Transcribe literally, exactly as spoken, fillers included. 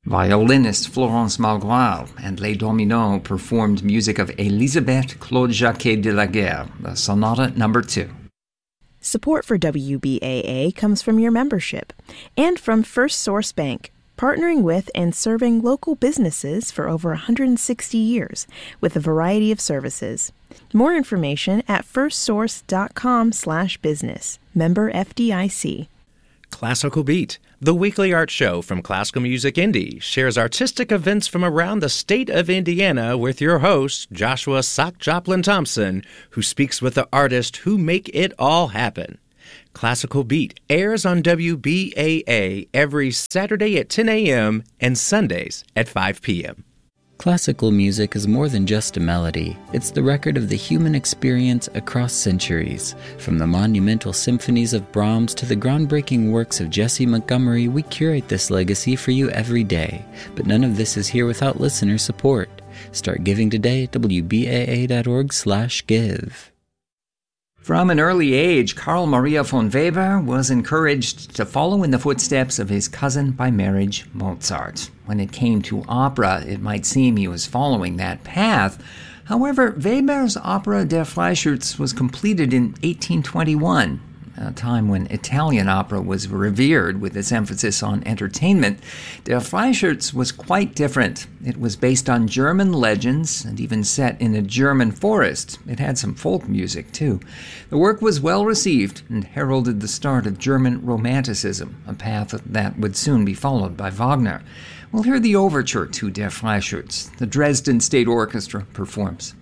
Violinist Florence Malgoire and Les Dominos performed music of Elisabeth Claude Jacquet de la Guerre, the Sonata Number two. Support for W B A A comes from your membership and from First Source Bank, partnering with and serving local businesses for over one hundred sixty years with a variety of services. More information at firstsource.com slash business. Member F D I C. Classical Beat, the weekly art show from Classical Music Indy, shares artistic events from around the state of Indiana with your host, Joshua Sock Joplin Thompson, who speaks with the artists who make it all happen. Classical Beat airs on W B A A every Saturday at ten a.m. and Sundays at five p.m. Classical music is more than just a melody. It's the record of the human experience across centuries. From the monumental symphonies of Brahms to the groundbreaking works of Jesse Montgomery, we curate this legacy for you every day. But none of this is here without listener support. Start giving today at w b a a dot org slash give. From an early age, Carl Maria von Weber was encouraged to follow in the footsteps of his cousin by marriage, Mozart. When it came to opera, it might seem he was following that path. However, Weber's opera Der Freischütz was completed in eighteen twenty-one, a time when Italian opera was revered with its emphasis on entertainment. Der Freischütz was quite different. It was based on German legends and even set in a German forest. It had some folk music, too. The work was well received and heralded the start of German Romanticism, a path that would soon be followed by Wagner. We'll hear the overture to Der Freischütz. The Dresden State Orchestra performs.